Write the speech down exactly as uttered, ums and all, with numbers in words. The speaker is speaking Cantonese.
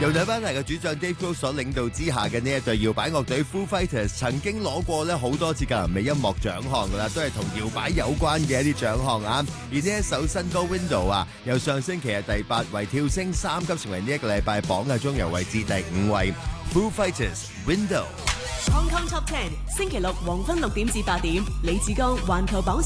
由大班大嘅主將 Dave Grohl 所領導之下嘅呢一隊搖擺樂隊 Foo Fighters 曾經攞過咧好多次格林美音樂獎項噶啦，都係同搖擺有關嘅一啲獎項啊。而呢一首新歌 Window 啊，由上星期嘅第八位跳升三級，成為呢一個禮拜榜嘅中游位置第五位。Foo Fighters Window。 Hong Kong Top Ten 星期六黃昏六點至八點，李志剛環球榜。